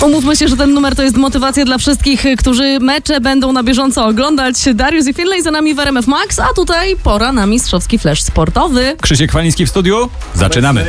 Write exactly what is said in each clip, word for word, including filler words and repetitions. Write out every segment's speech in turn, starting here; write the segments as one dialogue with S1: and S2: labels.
S1: Umówmy się, że ten numer to jest motywacja dla wszystkich, którzy mecze będą na bieżąco oglądać. Dariusz i Finlay za nami w R M F Max, a tutaj pora na mistrzowski flash sportowy.
S2: Krzysiek Chwaliński w studiu. Zaczynamy.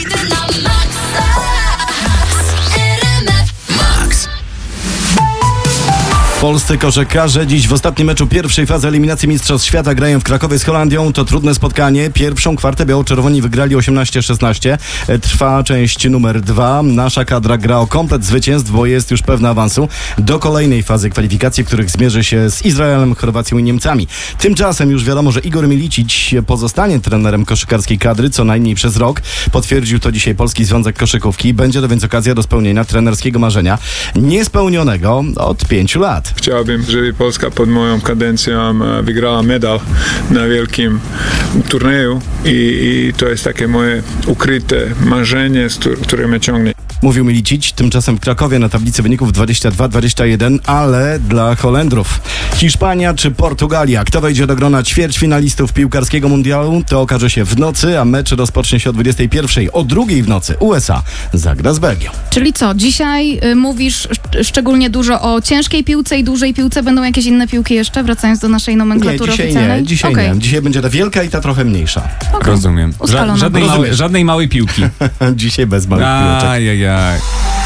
S3: Polscy koszykarze dziś w ostatnim meczu pierwszej fazy eliminacji Mistrzostw Świata grają w Krakowie z Holandią. To trudne spotkanie. Pierwszą kwartę biało-czerwoni wygrali osiemnaście szesnaście. Trwa część numer dwa. Nasza kadra gra o komplet zwycięstw, bo jest już pewna awansu do kolejnej fazy kwalifikacji, w których zmierzy się z Izraelem, Chorwacją i Niemcami. Tymczasem już wiadomo, że Igor Milicic pozostanie trenerem koszykarskiej kadry co najmniej przez rok. Potwierdził to dzisiaj Polski Związek Koszykówki. Będzie to więc okazja do spełnienia trenerskiego marzenia niespełnionego od pięciu lat.
S4: Chciałbym, żeby Polska pod moją kadencją wygrała medal na wielkim turnieju i, i to jest takie moje ukryte marzenie, które mnie ciągnie.
S3: Mówił Milicic, tymczasem w Krakowie na tablicy wyników dwadzieścia dwa dwadzieścia jeden, ale dla Holendrów. Hiszpania czy Portugalia? Kto wejdzie do grona ćwierćfinalistów piłkarskiego mundialu? To okaże się w nocy, a mecz rozpocznie się o dwudziestej pierwszej. O drugiej w nocy U S A zagra z Belgią.
S5: Czyli co, dzisiaj y, mówisz sz- szczególnie dużo o ciężkiej piłce i dużej piłce. Będą jakieś inne piłki jeszcze, wracając do naszej nomenklatury
S3: nie, dzisiaj
S5: oficjalnej?
S3: nie, dzisiaj
S5: okay.
S3: nie. Dzisiaj będzie ta wielka i ta trochę mniejsza.
S5: Okay.
S2: Rozumiem.
S5: Ustalone.
S2: Ża- żadnej,
S3: Rozumiem.
S2: małej, żadnej małej piłki.
S3: Dzisiaj bez małych piłeczek.
S2: Ajajaj.